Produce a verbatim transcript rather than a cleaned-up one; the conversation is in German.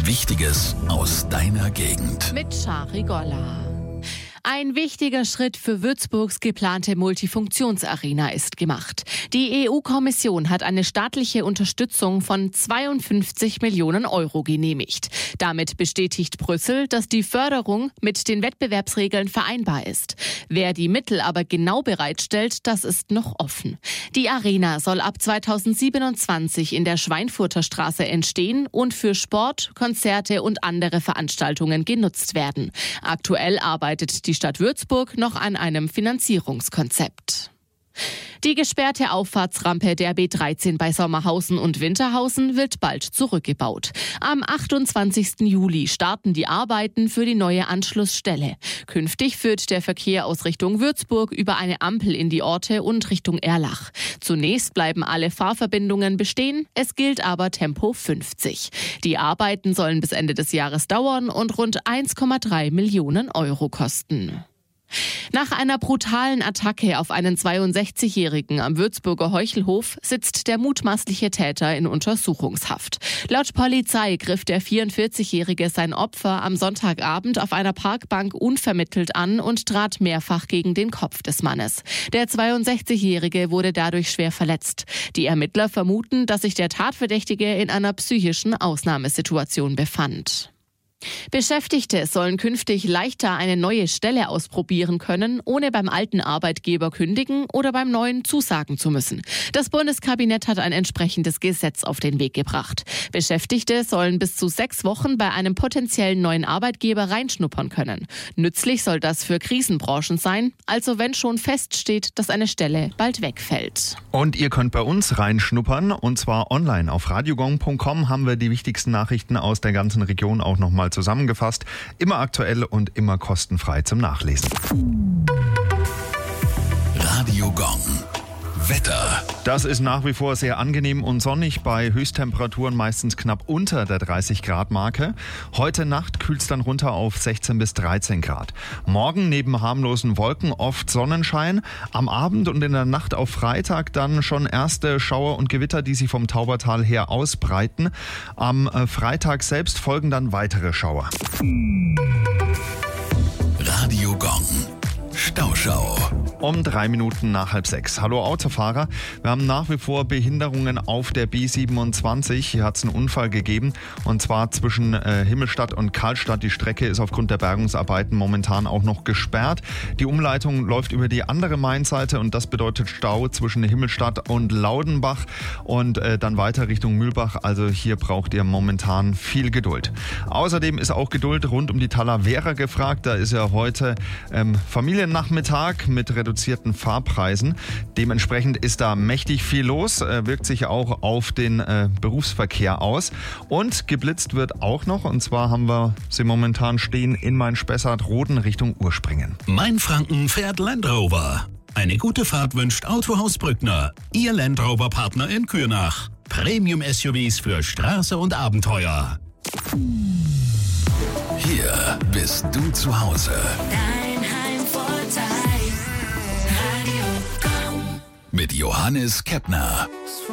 Wichtiges aus deiner Gegend. Mit Shari Golla. Ein wichtiger Schritt für Würzburgs geplante Multifunktionsarena ist gemacht. Die E U-Kommission hat eine staatliche Unterstützung von zweiundfünfzig Millionen Euro genehmigt. Damit bestätigt Brüssel, dass die Förderung mit den Wettbewerbsregeln vereinbar ist. Wer die Mittel aber genau bereitstellt, das ist noch offen. Die Arena soll ab zweitausendsiebenundzwanzig in der Schweinfurter Straße entstehen und für Sport, Konzerte und andere Veranstaltungen genutzt werden. Aktuell arbeitet die Stadt Würzburg noch an einem Finanzierungskonzept. Die gesperrte Auffahrtsrampe der B dreizehn bei Sommerhausen und Winterhausen wird bald zurückgebaut. Am achtundzwanzigsten Juli starten die Arbeiten für die neue Anschlussstelle. Künftig führt der Verkehr aus Richtung Würzburg über eine Ampel in die Orte und Richtung Erlach. Zunächst bleiben alle Fahrverbindungen bestehen, es gilt aber Tempo fünfzig. Die Arbeiten sollen bis Ende des Jahres dauern und rund eins Komma drei Millionen Euro kosten. Nach einer brutalen Attacke auf einen zweiundsechzigjährigen am Würzburger Heuchelhof sitzt der mutmaßliche Täter in Untersuchungshaft. Laut Polizei griff der vierundvierzigjährige sein Opfer am Sonntagabend auf einer Parkbank unvermittelt an und trat mehrfach gegen den Kopf des Mannes. Der zweiundsechzigjährige wurde dadurch schwer verletzt. Die Ermittler vermuten, dass sich der Tatverdächtige in einer psychischen Ausnahmesituation befand. Beschäftigte sollen künftig leichter eine neue Stelle ausprobieren können, ohne beim alten Arbeitgeber kündigen oder beim neuen zusagen zu müssen. Das Bundeskabinett hat ein entsprechendes Gesetz auf den Weg gebracht. Beschäftigte sollen bis zu sechs Wochen bei einem potenziellen neuen Arbeitgeber reinschnuppern können. Nützlich soll das für Krisenbranchen sein, also wenn schon feststeht, dass eine Stelle bald wegfällt. Und ihr könnt bei uns reinschnuppern, und zwar online. Auf radiogong punkt com haben wir die wichtigsten Nachrichten aus der ganzen Region auch nochmal zusammengefasst. Immer aktuell und immer kostenfrei zum Nachlesen. Radio Gong. Wetter. Das ist nach wie vor sehr angenehm und sonnig bei Höchsttemperaturen meistens knapp unter der dreißig Grad Marke. Heute Nacht kühlt es dann runter auf sechzehn bis dreizehn Grad. Morgen neben harmlosen Wolken oft Sonnenschein. Am Abend und in der Nacht auf Freitag dann schon erste Schauer und Gewitter, die sich vom Taubertal her ausbreiten. Am Freitag selbst folgen dann weitere Schauer. Radio Gong. Stauschau. Um drei Minuten nach halb sechs. Hallo Autofahrer. Wir haben nach wie vor Behinderungen auf der B siebenundzwanzig. Hier hat es einen Unfall gegeben, und zwar zwischen äh, Himmelstadt und Karlstadt. Die Strecke ist aufgrund der Bergungsarbeiten momentan auch noch gesperrt. Die Umleitung läuft über die andere Mainseite und das bedeutet Stau zwischen Himmelstadt und Laudenbach und äh, dann weiter Richtung Mühlbach. Also hier braucht ihr momentan viel Geduld. Außerdem ist auch Geduld rund um die Talavera gefragt. Da ist ja heute ähm, Familiennachmittag mit reduzierten Fahrpreisen. Dementsprechend ist da mächtig viel los, äh, wirkt sich auch auf den äh, Berufsverkehr aus. Und geblitzt wird auch noch, und zwar haben wir sie momentan stehen in Main-Spessart-Roden Richtung Urspringen. Mainfranken fährt Land Rover. Eine gute Fahrt wünscht Autohaus Brückner, Ihr Land Rover-Partner in Kürnach. Premium-S U Vs für Straße und Abenteuer. Hier bist du zu Hause. Dein Heimvorteil. Radio Gong. Mit Johannes Keppner.